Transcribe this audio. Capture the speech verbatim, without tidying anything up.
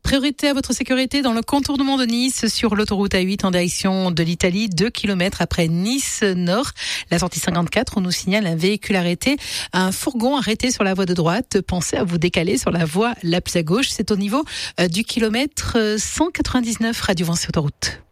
Priorité à votre sécurité dans le contournement de Nice sur l'autoroute A huit en direction de l'Italie, deux kilomètres après Nice Nord. La sortie cinquante-quatre, on nous signale un véhicule arrêté, un fourgon arrêté sur la voie de droite. Pensez à vous décaler sur la voie la plus à gauche. C'est au niveau du kilomètre cent quatre-vingt-dix-neuf Radio Vinci Autoroute.